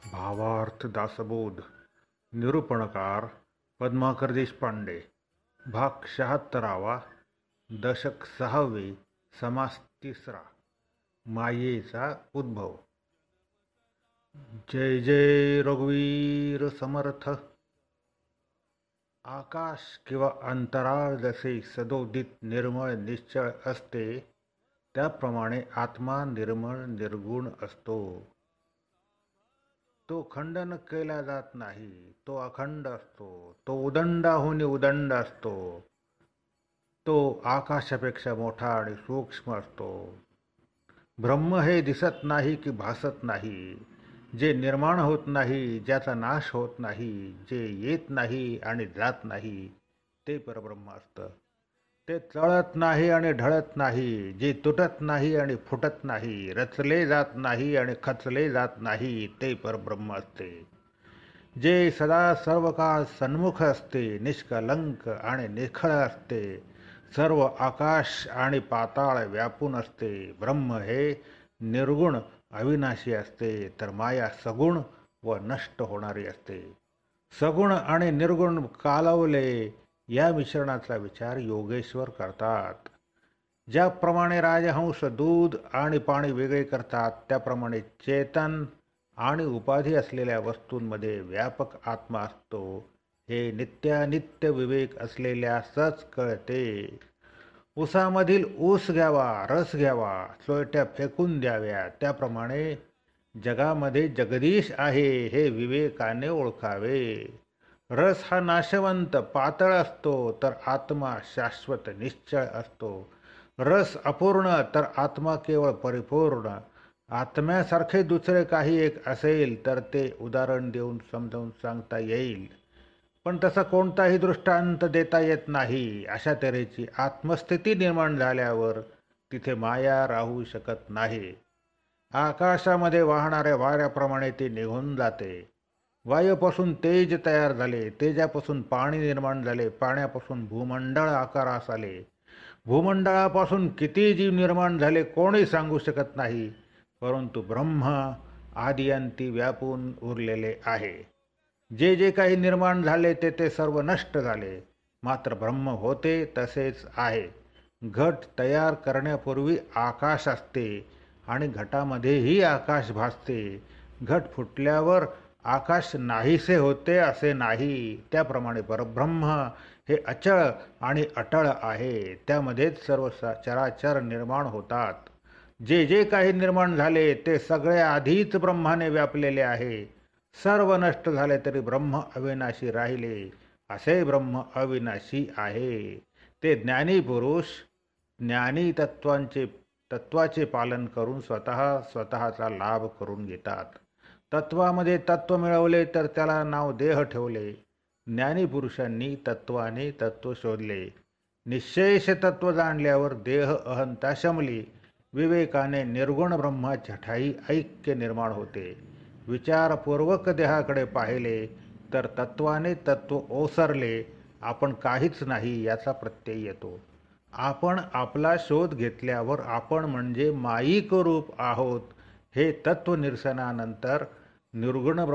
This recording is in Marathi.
भावार्थ दासबोध निरूपणकार पद्माकर देशपांडे. भाग 76. दशक 6. समास 3. मायेचा उद्भव. जय जय रघुवीर समर्थ. आकाश किंवा अंतराळ जसे सदोदित निर्मळ निश्चळ असते, त्याप्रमाणे आत्मा निर्मळ निर्गुण असतो. तो खंडन केला जात नाही, तो अखंड असतो. तो उदंडाहून उदंड असतो. तो आकाशापेक्षा मोठा आणि सूक्ष्म असतो. ब्रह्म हे दिसत नाही की भासत नाही, जे निर्माण होत नाही, ज्याचा नाश होत नाही, जे येत नाही आणि जात नाही, ते परब्रह्म असतं. ते चळत नाही आणि ढळत नाही, जे तुटत नाही आणि फुटत नाही, रचले जात नाही आणि खचले जात नाही, ते परब्रह्म असते. जे सदा सर्व काळ सन्मुख असते, निष्कलंक आणि निखळ असते, सर्व आकाश आणि पाताळ व्यापून असते. ब्रह्म हे निर्गुण अविनाशी असते, तर माया सगुण व नष्ट होणारी असते. सगुण आणि निर्गुण कालवले या मिश्रणाचा विचार योगेश्वर करतात. ज्याप्रमाणे राजहंस दूध आणि पाणी वेगळे करतात, त्याप्रमाणे चेतन आणि उपाधी असलेल्या वस्तूंमध्ये व्यापक आत्मा असतो, हे नित्यानित्य विवेक असलेल्यासच कळते. ऊसामधील ऊस घ्यावा, रस घ्यावा, चोळट्या फेकून द्याव्या, त्याप्रमाणे जगामध्ये जगदीश आहे हे विवेकाने ओळखावे. रस हा नाशवंत पातळ असतो, तर आत्मा शाश्वत निश्चळ असतो. रस अपूर्ण, तर आत्मा केवळ परिपूर्ण. आत्म्यासारखे दुसरे काही एक असेल तर ते उदाहरण देऊन समजावून सांगता येईल, पण तसा कोणताही दृष्टांत देता येत नाही. अशा तऱ्हेची आत्मस्थिती निर्माण झाल्यावर तिथे माया राहू शकत नाही. आकाशामध्ये वाहणाऱ्या वाऱ्याप्रमाणे ते निघून जाते. वायूपासून तेज तयार झाले, तेजापासून पाणी निर्माण झाले, पाण्यापासून भूमंडळ आकारास आले. भूमंडळापासून किती जीव निर्माण झाले कोणी सांगू शकत नाही, परंतु ब्रह्म आदिअंती व्यापून उरलेले आहे. जे जे काही निर्माण झाले ते ते सर्व नष्ट झाले, मात्र ब्रह्म होते तसेच आहे. घट तयार करण्यापूर्वी आकाश असते आणि घटामध्येही आकाश भासते. घट फुटल्यावर आकाश नाहीसे होते असे नाही. त्याप्रमाणे परब्रह्म हे अचळ आणि अटळ आहे. त्यामध्येच सर्व चराचर निर्माण होतात. जे जे काही निर्माण झाले ते सगळे आधीच ब्रह्माने व्यापलेले आहे. सर्व नष्ट झाले तरी ब्रह्म अविनाशी राहिले. असे ब्रह्म अविनाशी आहे. ते ज्ञानी पुरुष ज्ञानी तत्वाचे पालन करून स्वतःचा लाभ करून घेतात. तत्वामध्ये तत्व मिळवले तर त्याला नाव देह ठेवले. ज्ञानी पुरुषांनी तत्वाने तत्व शोधले. निश्शेष तत्व जाणल्यावर देह अहंता शमली. विवेकाने निर्गुण ब्रह्माच्या ठायी ऐक्य निर्माण होते. विचारपूर्वक देहाकडे पाहिले तर तत्वाने तत्व ओसरले. आपण काहीच नाही याचा प्रत्यय येतो. आपण आपला शोध घेतल्यावर आपण म्हणजे माईक रूप आहोत हे तत्व निरसनानंतर निर्गुण